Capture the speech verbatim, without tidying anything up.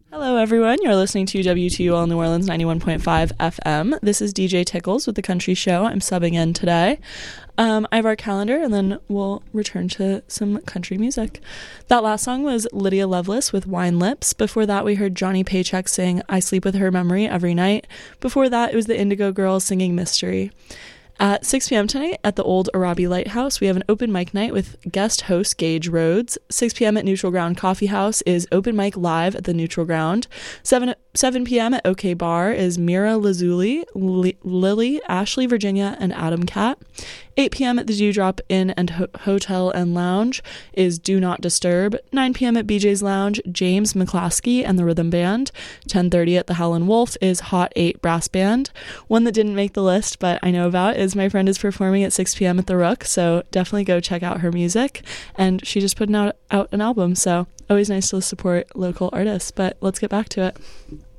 Hello, everyone. You're listening to W T U L New Orleans ninety-one point five F M. This is D J Tickles with The Country Show. I'm subbing in today. Um, I have our calendar, and then we'll return to some country music. That last song was Lydia Lovelace with Wine Lips. Before that, we heard Johnny Paycheck sing I Sleep With Her Memory Every Night. Before that, it was the Indigo Girls singing Mystery. At six p.m. tonight at the Old Arabi Lighthouse, we have an open mic night with guest host Gage Rhodes. six p.m. at Neutral Ground Coffee House is open mic live at the Neutral Ground. seven p.m. at OK Bar is Mira Lazuli, Li- Lily, Ashley Virginia, and Adam Cat. eight p.m. at the Dewdrop Inn and Ho- Hotel and Lounge is Do Not Disturb. nine p.m. at B J's Lounge, James McClaskey and the Rhythm Band. ten thirty at the Howlin' Wolf is Hot eight Brass Band. One that didn't make the list but I know about is my friend is performing at six p.m. at the Rook, so definitely go check out her music. And she just put out, out an album, so always nice to support local artists. But let's get back to it.